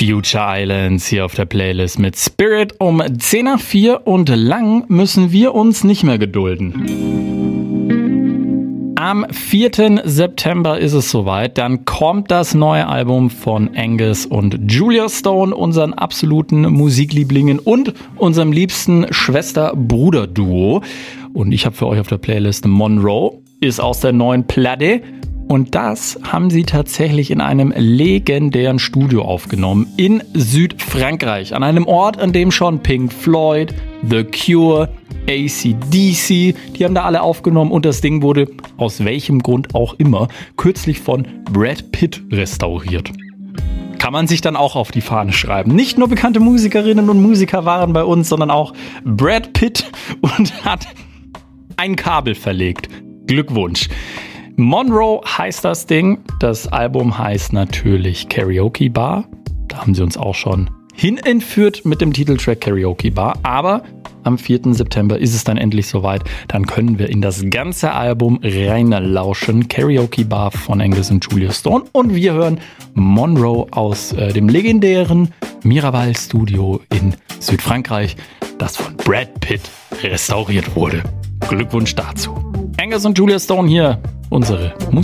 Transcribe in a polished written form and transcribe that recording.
Future Islands hier auf der Playlist mit Spirit um 10 nach 4 und lang müssen wir uns nicht mehr gedulden. Am 4. September ist es soweit, dann kommt das neue Album von Angus und Julia Stone, unseren absoluten Musiklieblingen und unserem liebsten Schwester-Bruder-Duo. Und ich habe für euch auf der Playlist Monroe, ist aus der neuen Platte. Und das haben sie tatsächlich in einem legendären Studio aufgenommen in Südfrankreich. An einem Ort, an dem schon Pink Floyd, The Cure, AC/DC, die haben da alle aufgenommen. Und das Ding wurde, aus welchem Grund auch immer, kürzlich von Brad Pitt restauriert. Kann man sich dann auch auf die Fahne schreiben. Nicht nur bekannte Musikerinnen und Musiker waren bei uns, sondern auch Brad Pitt und hat ein Kabel verlegt. Glückwunsch. Monroe heißt das Ding. Das Album heißt natürlich Karaoke Bar. Da haben sie uns auch schon hinentführt mit dem Titeltrack Karaoke Bar. Aber am 4. September ist es dann endlich soweit. Dann können wir in das ganze Album reinlauschen. Karaoke Bar von Angus und Julia Stone. Und wir hören Monroe aus dem legendären Miraval Studio in Südfrankreich, das von Brad Pitt restauriert wurde. Glückwunsch dazu. Angus und Julia Stone hier, unsere Musik.